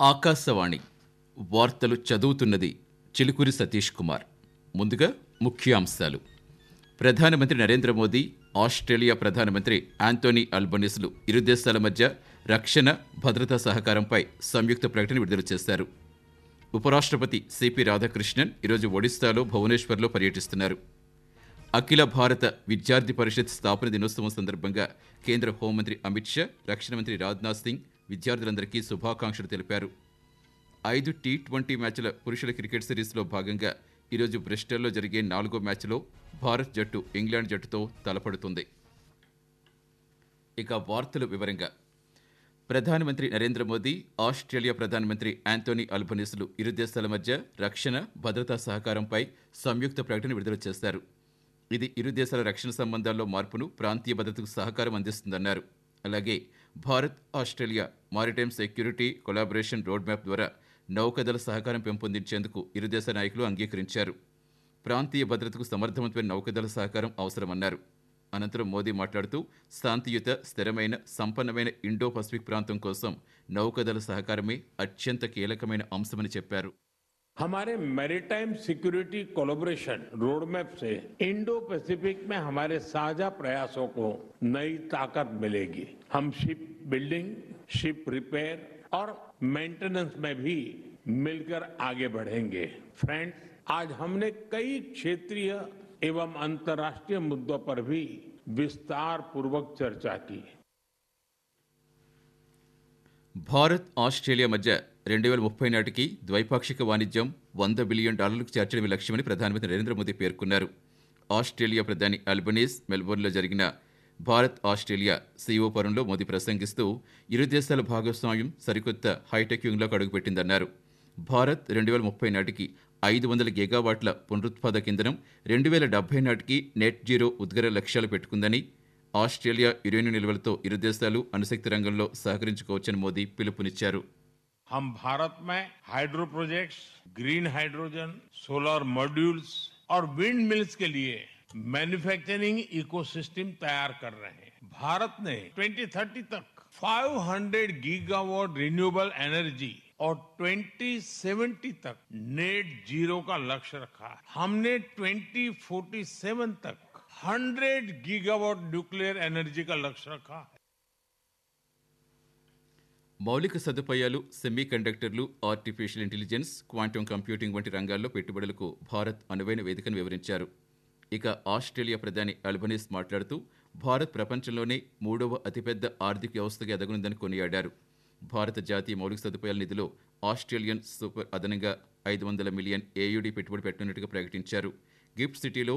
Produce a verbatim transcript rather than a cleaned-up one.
ఆకాశవాణి వార్తలు చదువుతున్నది చిలుకూరి సతీష్ కుమార్. ముందుగా ముఖ్యాంశాలు. ప్రధానమంత్రి నరేంద్ర మోదీ, ఆస్ట్రేలియా ప్రధానమంత్రి ఆంటోనీ అల్బనీస్లు ఇరు దేశాల మధ్య రక్షణ, భద్రతా సహకారంపై సంయుక్త ప్రకటన విడుదల చేశారు. ఉపరాష్ట్రపతి సిపి రాధాకృష్ణన్ ఈరోజు ఒడిశాలో భువనేశ్వర్లో పర్యటిస్తున్నారు. అఖిల భారత విద్యార్థి పరిషత్ స్థాపన దినోత్సవం సందర్భంగా కేంద్ర హోంమంత్రి అమిత్ షా, రక్షణ మంత్రి రాజ్నాథ్ సింగ్ విద్యార్థులందరికీ శుభాకాంక్షలు తెలిపారు. ఐదు టీ ట్వంటీ మ్యాచ్ల పురుషుల క్రికెట్ సిరీస్లో భాగంగా ఈరోజు బ్రిస్టల్లో జరిగే నాలుగో మ్యాచ్లో భారత్ జట్టు ఇంగ్లాండ్ జట్టుతో తలపడుతుంది. ఇక వార్తల వివరంగా. ప్రధానమంత్రి నరేంద్ర మోదీ, ఆస్ట్రేలియా ప్రధానమంత్రి ఆంటోనీ అల్బనీస్లు ఇరు దేశాల మధ్య రక్షణ, భద్రతా సహకారంపై సంయుక్త ప్రకటన విడుదల చేశారు. ఇది ఇరు దేశాల రక్షణ సంబంధాల్లో మార్పును, ప్రాంతీయ భద్రతకు సహకారం అందిస్తుందన్నారు. అలాగే Bharat, Australia maritime security collaboration road map ద్వారా నౌకదళ సహకారం పెంపొందించేందుకు ఇరు దేశ నాయకులు అంగీకరించారు. ప్రాంతీయ భద్రతకు సమర్థవంతమైన నౌకదళ సహకారం అవసరమన్నారు. అనంతరం మోదీ మాట్లాడుతూ శాంతియుత, స్థిరమైన, సంపన్నమైన ఇండో పసిఫిక్ ప్రాంతం కోసం నౌకదళ సహకారమే అత్యంత కీలకమైన అంశమని చెప్పారు. हमारे मैरीटाइम सिक्योरिटी कोलैबोरेशन रोडमैप से इंडो पैसिफिक में हमारे साझा प्रयासों को नई ताकत मिलेगी. हम शिप बिल्डिंग, शिप रिपेयर और मेंटेनेंस में भी मिलकर आगे बढ़ेंगे. फ्रेंड्स, आज हमने कई क्षेत्रीय एवं अंतर्राष्ट्रीय मुद्दों पर भी विस्तार पूर्वक चर्चा की. భారత్, ఆస్ట్రేలియా మధ్య రెండు వేల ముప్పై నాటికి ద్వైపాక్షిక వాణిజ్యం వంద బిలియన్ డాలర్లకు చేర్చడమే లక్ష్యమని ప్రధానమంత్రి నరేంద్ర మోదీ పేర్కొన్నారు. ఆస్ట్రేలియా ప్రధాని అల్బనీస్ మెల్బోర్న్లో జరిగిన భారత్ ఆస్ట్రేలియా సీఈఓ ఫోరంలో మోదీ ప్రసంగిస్తూ ఇరు దేశాల భాగస్వామ్యం సరికొత్త హైటెక్ యుగంలోకి అడుగుపెట్టిందన్నారు. భారత్ రెండు వేల ముప్పై నాటికి ఐదు వందల గిగావాట్ల పునరుత్పాదక ఇంధనం, రెండు వేల డెబ్బై నాటికి నెట్ జీరో ఉద్గర లక్ష్యాలు పెట్టుకుందని, ఆస్ట్రేలియా యురేనియం నిల్వలతో ఇరు దేశాలు అణుశక్తి రంగంలో సహకరించుకోవచ్చని మోదీ పిలుపునిచ్చారు. हम भारत में hydro projects, green hydrogen, solar modules और विंड मिल्स के लिए मैन्युफैक्चरिंग इकोसिस्टम तैयार कर रहे हैं. भारत ने ट्वेंटी थर्टी तक पाँच सौ गीगावाट रिन्यूएबल एनर्जी और ट्वेंटी सेवेंटी तक नेट जीरो का लक्ष्य रखा है. हमने ट्वेंटी फोर्टी सेवन तक हंड्रेड गीगावाट न्यूक्लियर एनर्जी का लक्ष्य रखा है. మౌలిక సదుపాయాలు, సెమీ కండక్టర్లు, ఆర్టిఫిషియల్ ఇంటెలిజెన్స్, క్వాంటమ్ కంప్యూటింగ్ వంటి రంగాల్లో పెట్టుబడులకు భారత్ అనువైన వేదికను వివరించారు. ఇక ఆస్ట్రేలియా ప్రధాని అల్బనీస్ మాట్లాడుతూ భారత్ ప్రపంచంలోనే మూడవ అతిపెద్ద ఆర్థిక వ్యవస్థగా ఎదగనుందని కొనియాడారు. భారత జాతీయ మౌలిక సదుపాయాల నిధిలో ఆస్ట్రేలియన్ సూపర్ అదనంగా ఐదు వందల మిలియన్ ఏయుడి పెట్టుబడి పెట్టనున్నట్టుగా ప్రకటించారు. గిఫ్ట్ సిటీలో